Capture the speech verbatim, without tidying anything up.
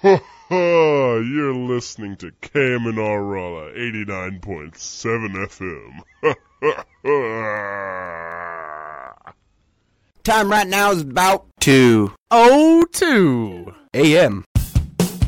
You're listening to Kamanarala eighty-nine point seven F M. Time right now is about two oh two A M